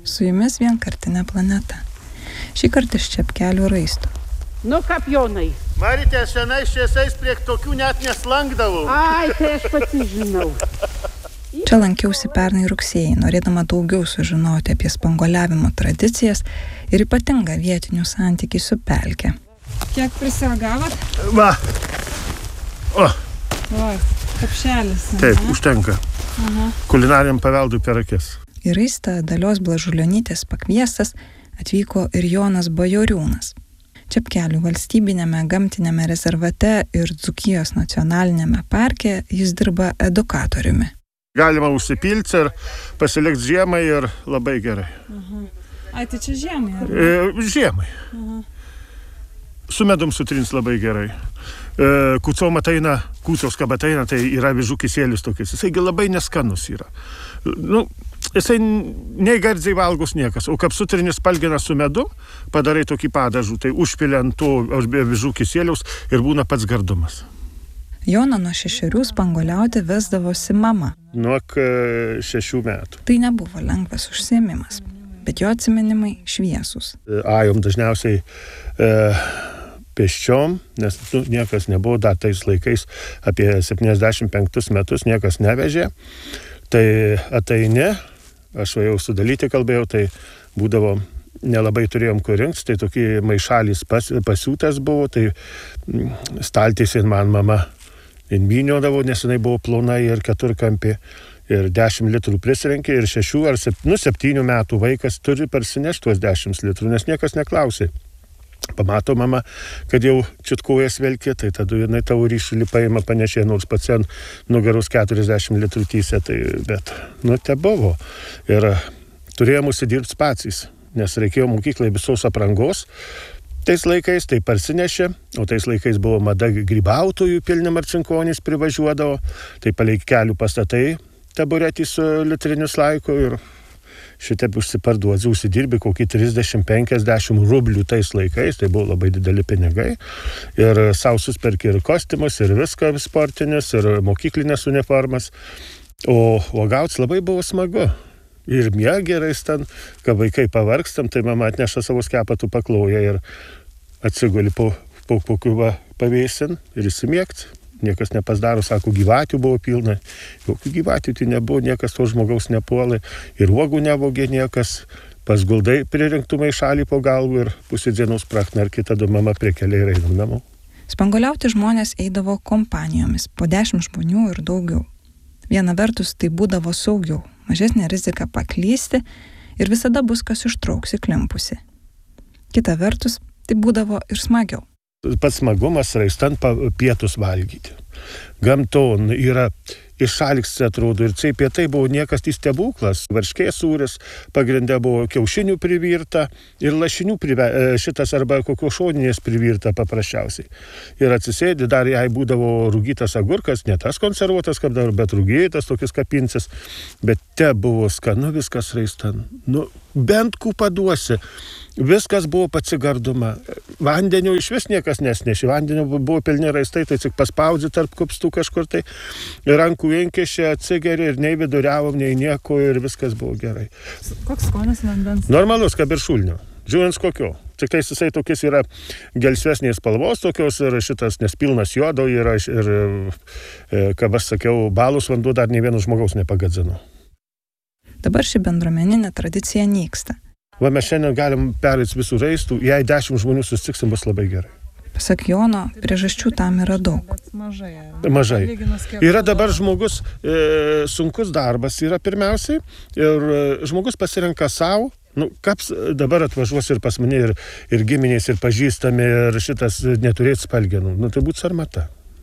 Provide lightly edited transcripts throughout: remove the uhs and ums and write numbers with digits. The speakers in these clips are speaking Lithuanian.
Su jumis vienkartinė planeta. Šį kartą iš Čepkelių raisto. Nu, kapjonai. Marite, senais šviesais prie tokių net neslankdavau. Ai, tai aš pati žinau. Čia lankiausi pernai rugsėjį, norėdama daugiau sužinoti apie spanguoliavimo tradicijas ir ypatingą vietinių santykį su pelke. Kiek prisiragavot? Va. O. O, kapšelis. Taip, užtenka. Kulinariam paveldui per akis. Į raistą Dalios Blažulionytės pakviestas atvyko ir Jonas Bajoriūnas. Čepkelių valstybinėme gamtinėme rezervate ir Dzūkijos nacionalinėme parke jis dirba edukatoriumi. Galima užsipilti ir pasilikti žiemai ir labai gerai. Ai, tai čia žiemai? Žiemai. Su medum sutrins labai gerai. Kūcom ateina, kūcos kab ateina, tai yra avižų kisėlis tokis. Jisaigi labai neskanus yra. Nu, jisai nei gardziai valgos niekas. O kap sutrini spalgina su medu, padarai tokį padažų, tai užpili ant to avižų kisėliaus ir būna pats gardumas. Joną nuo 6 spanguoliauti vesdavosi mama. Nuo 6 metų. Tai nebuvo lengvas užsiėmimas, bet jo atsiminimai šviesūs. Ajom dažniausiai pėsčiom, nes niekas nebuvo, dar tais laikais apie 75 metus niekas nevežė. Tai ateini, aš jau sudalyti kalbėjau, tai būdavo, nelabai turėjom kur rinkti, tai tokį maišalis pasiūtas buvo, tai staltiesė man mama invyniodavo, nes jinai buvo plona ir keturkampė. Ir 10 litrų prisirenkė ir 6 ar 7 metų vaikas turi parsinešti tuos 10 litrų, nes niekas neklausė. Pamato mama, kad jau čiutkojas velkė, tai tada jinai tavo ryšulį paima, panešė, nors pats nugaros 40 litrų tysė, tai bet, te buvo. Ir turėjom užsidirbti patys, nes reikėjo mokyklai visos aprangos. Tais laikais tai parsinešė, o tais laikais buvo mada grybautojų, pilni Marcinkonys privažiuodavo, tai palei kelių pastatai taburetį su litriniu slaiku ir šitaip užsiparduodzi, užsidirbi kokį 30-50 rublių tais laikais, tai buvo labai dideli pinigai. Ir sausus perki ir kostiumus, ir viską sportinis, ir mokyklinės uniformas. O gauts labai buvo smagu. Ir miegerais ten, kai vaikai pavargstam, tai mama atneša savo skepatų pakloję ir atsiguli po kokių pavėsin ir įsimiegt. Niekas nepasdaro, sako, gyvatių buvo pilna. Jokių gyvatių tai nebuvo, niekas to žmogaus nepuolė. Ir uogų nevogė niekas. Pasguldai pririnktų maišalį po galvų ir pusė dienos prakna, ir kitą mama prie keliai ir einam namo. Spanguoliauti žmonės eidavo kompanijomis, po 10 žmonių ir daugiau. Viena vertus tai būdavo saugiau, mažesnė rizika paklysti ir visada bus kas ištrauks įklimpusi. Kita vertus, tai būdavo ir smagiau. Pats smagumas raistant pietus valgyti. Gamton yra išalksti atrodo ir čia pietai buvo niekas tai stebuklas. Varškės sūris, pagrinde buvo kiaušinių privirta ir lašinių šitas arba kokio šoninės privirta paprasčiausiai. Ir atsisėdi, dar jai būdavo rūgytas agurkas, ne tas konservuotas, kaip dabar, bet rūgytas, tokis kapincis. Bet te buvo skanu viskas raistant. Bent kupą duosi. Viskas buvo patsigarduma. Vandenio iš vis niekas nesnešė. Vandenio buvo pilni raistai, tai tik paspaudzi tarp kupstų kažkur tai. Rankų inkešė, atsigeri ir nei viduriavom, nei nieko ir viskas buvo gerai. Koks skonis vandens? Normalus, kaip ir šulnio. Žiūrint kokio. Tik tai jisai tokis yra gelsvesnės spalvos tokios ir šitas nespilnas jodo yra ir, kaip aš sakiau, balus vanduo dar nei vieno žmogaus nepagadzino. Dabar ši bendruomeninė tradicija nyksta. Va mes šiandien galim perėti visų raistų, jei 10 žmonių susitiksim, bus labai gerai. Pasak Jono, priežasčių tam yra daug. Mažai. Yra dabar žmogus, sunkus darbas yra pirmiausiai ir žmogus pasirenka savo, kaps dabar atvažiuos ir pas mane ir giminės, ir pažįstami, ir šitas neturėt spalgenų, tai būtų sarmata.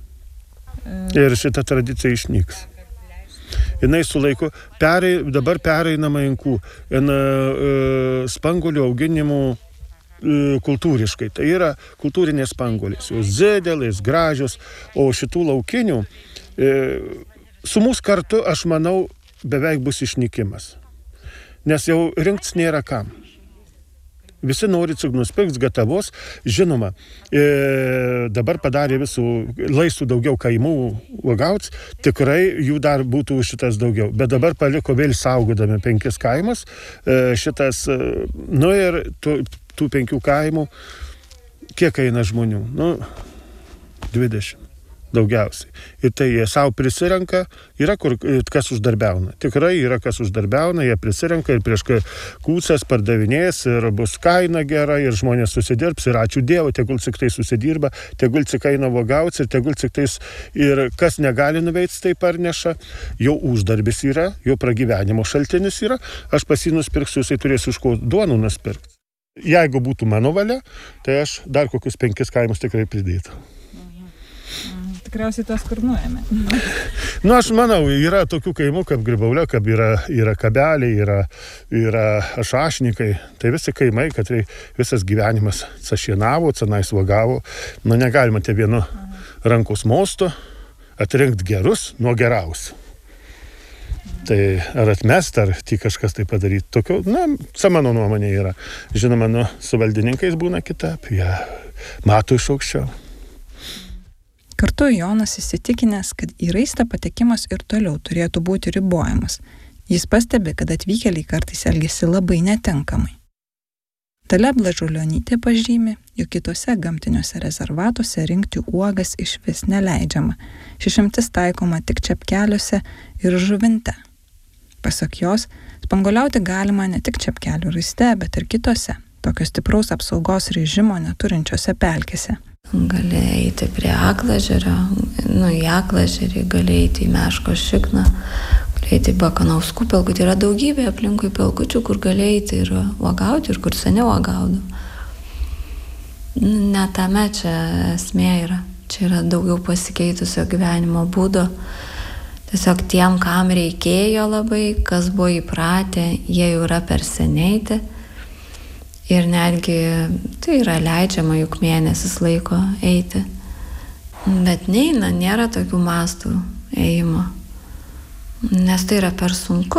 Ir šita tradicija išnyks. Jinai su laiku dabar pereinama inkų spanguolių auginimų kultūriškai. Tai yra kultūrinės spanguolės. Jos didelės, gražios, o šitų laukinių su mūsų kartu, aš manau, beveik bus išnykimas. Nes jau rinktis nėra kam. Visi nori tik nusipirks gatavos. Žinoma, dabar padarė visų laistų daugiau kaimų uogauts, tikrai jų dar būtų šitas daugiau. Bet dabar paliko vėl saugodami 5 kaimus. Šitas, ir tų 5 kaimų, kiek eina žmonių? 20. Daugiausiai. Ir tai jie savo prisirenka, yra kur kas uždarbiauna. Tikrai yra kas uždarbiauna, jie prisirenka ir prieš kūcas pardavinės ir bus kaina gera ir žmonės susidirbs ir ačiū Dievui, tegul tik tai susidirba, tegul tik eina uogauts ir tegul tik tais ir kas negali nuveikti, tai parneša. Jo uždarbis yra, jo pragyvenimo šaltinis yra, aš pas jį nusipirksiu, jisai turės iš ko duonų nusipirkti. Jeigu būtų mano valia, tai aš dar kokius 5 kaimus tikrai pridėtų. Tikriausiai tos kur nuėmė. Aš manau, yra tokių kaimų, kaip Gribaulė, kaip yra Kabeliai, yra Ašašnikai. Tai visi kaimai, kad visas gyvenimas sašienavo, cenais uogavo. Negalima tie vienu rankos mostu atrinkti gerus nuo geriausių. Tai ar atmest, ar tik kažkas tai padaryti. Tokio, mano nuomonė yra. Žinoma, su valdininkais būna kitaip. Jie mato iš aukščiau. Kartu Jonas įsitikinęs, kad į raistą patekimas ir toliau turėtų būti ribojamas. Jis pastebi, kad atvykėliai kartais elgiasi labai netinkamai. Dalia Blažulionytė pažymi, jog kitose gamtiniuose rezervatuose rinkti uogas išvis neleidžiama. Ši išimtis taikoma tik Čepkeliuose ir Žuvinte. Pasak jos, spanguoliauti galima ne tik Čepkelių raiste, bet ir kitose, tokio stipraus apsaugos režimo neturinčiose pelkėse. Gali eiti prie Aklažerio, į Aklažerį, gali eiti į Meško Šikną, gali eiti į Bakanauskų pelkutį. Yra daugybė aplinkui pelkučių, kur gali eiti ir uogauti, ir kur seniau uogaudavo. Ne tame čia esmė yra. Čia yra daugiau pasikeitusio gyvenimo būdo. Tiesiog tiem, kam reikėjo labai, kas buvo įpratę, jie jau yra per seniai. Ir netgi tai yra leidžiama juk mėnesis laiko eiti. Bet nėra tokių mastų ėjimo. Nes tai yra per sunku.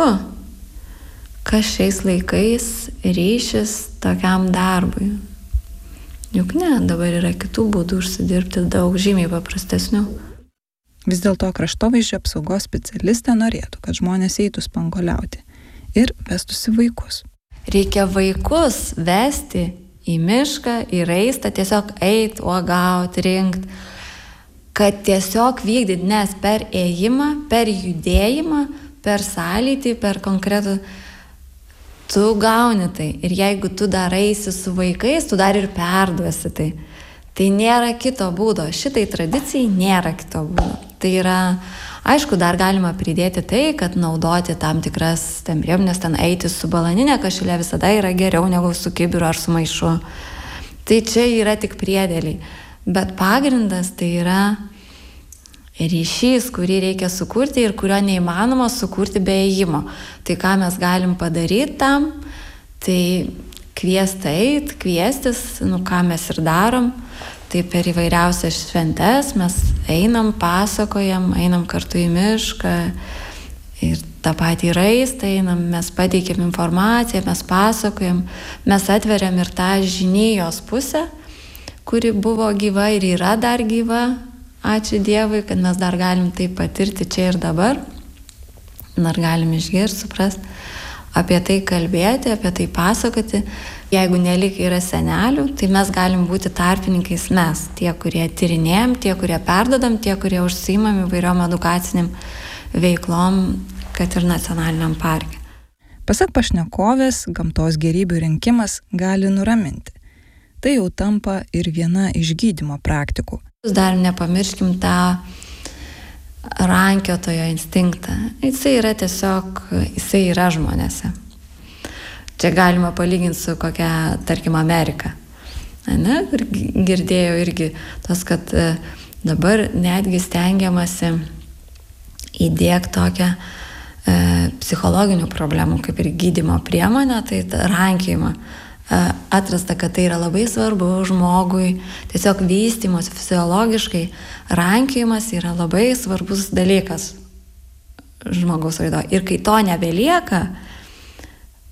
Kas šiais laikais ryšis tokiam darbui? Juk dabar yra kitų būdų užsidirbti daug žymiai paprastesnių. Vis dėlto kraštovaizdžio apsaugos specialistė norėtų, kad žmonės eitų spanguoliauti ir vestųsi vaikus. Reikia vaikus vesti į mišką, į raistą, tiesiog eit, uogauti, rinkti, kad tiesiog vykdyti, nes per ėjimą, per judėjimą, per sąlytį, per konkretų, tu gauni tai. Ir jeigu tu dar eisi su vaikais, tu dar ir perduosi tai. Tai nėra kito būdo. Šitai tradicijai nėra kito būdo. Tai yra, aišku, dar galima pridėti tai, kad naudoti tam tikras priemonės, ten eiti su balaninė kašilė visada yra geriau negu su kibiru ar su maišu. Tai čia yra tik priedėliai. Bet pagrindas tai yra ryšys, kurį reikia sukurti ir kurio neįmanoma sukurti be ėjimo. Tai ką mes galim padaryti tam, tai kviestis, ką mes ir darom. Tai per įvairiausias šventes mes einam, pasakojam, einam kartu į mišką ir tą patį raistą einam, mes pateikiam informaciją, mes pasakojam, mes atveriam ir tą žinijos pusę, kuri buvo gyva ir yra dar gyva. Ačiū Dievui, kad mes dar galim tai patirti čia ir dabar, dar galim išgirsti, suprasti, apie tai kalbėti, apie tai pasakoti. Jeigu nelik yra senelių, tai mes galim būti tarpininkais mes, tie, kurie tyrinėjam, tie, kurie perdodam, tie, kurie užsiimam įvairiom edukaciniam veiklom, kad ir nacionaliniam parke. Pasak pašnekovės, gamtos gėrybių rinkimas gali nuraminti. Tai jau tampa ir viena iš gydymo praktikų. Dar nepamirškim tą rankiotojo instinktą. Jisai yra žmonėse. Čia galima palyginti su kokia, tarkim, Amerika. Ir girdėjau irgi tos, kad dabar netgi stengiamasi įdiegti tokią psichologinių problemų, kaip ir gydymo priemonę, tai rankiojimą. Atrasta, kad tai yra labai svarbu žmogui, tiesiog vystymosi fiziologiškai. Rankiojimas yra labai svarbus dalykas žmogaus raidoje. Ir kai to nebelieka,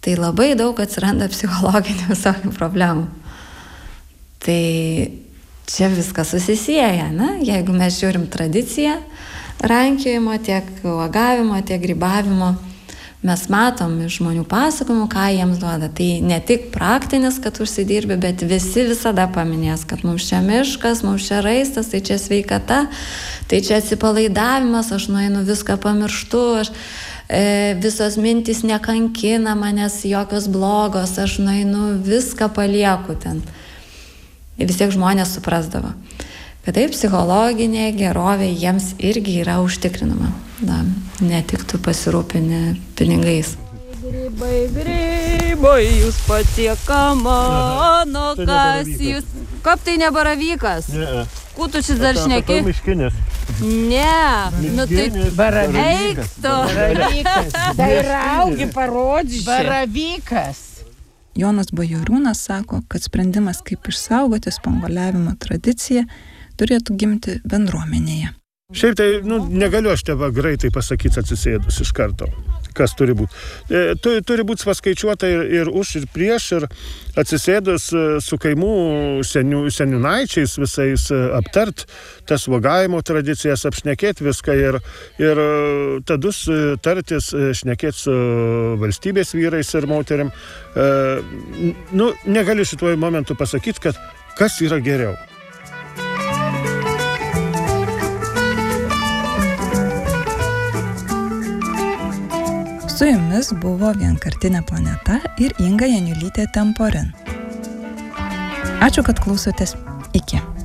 tai labai daug atsiranda psichologinių visokių problemų. Tai čia viskas susisieja, ne? Jeigu mes žiūrim tradiciją rankiojimo, tiek uogavimo, tiek grybavimo, mes matom iš žmonių pasakojimų, ką jiems duoda. Tai ne tik praktinis, kad užsidirbi, bet visi visada paminės, kad mums čia miškas, mums čia raistas, tai čia sveikata, tai čia atsipalaidavimas, aš nueinu viską pamirštu, visos mintys nekankina manęs, jokios blogos, aš nueinu viską palieku ten. Ir vis tiek žmonės suprasdavo, kad taip psichologinė gerovė jiems irgi yra užtikrinama. Da, ne tik tu pasirūpini pinigais. Grybai, jūs patieka mano, kas jūs... Kaip tai ne baravykas? Ne. Kutušis dar šneki? Miškinis. Ne, nu tai Baravykas. eik tu. Baravykas. Tai raugi parodžiai. Baravykas. Jonas Bajoriūnas sako, kad sprendimas, kaip išsaugoti spanguoliavimo tradiciją, turėtų gimti bendruomenėje. Šiaip tai, negaliu aš tebe greitai pasakyti atsisėdus iš karto, kas turi būti. Turi būti paskaičiuota ir už, ir prieš, ir atsisėdus su kaimų seniūnaičiais visais aptart tas uogavimo tradicijas, apšnekėti viską ir tadus tartis, šnekėti su valstybės vyrais ir moterim. Negaliu šituoju momentu pasakyti, kad kas yra geriau. Su jumis buvo Vienkartinė planeta ir Inga Janiulytė Temporin. Ačiū, kad klausotės. Iki.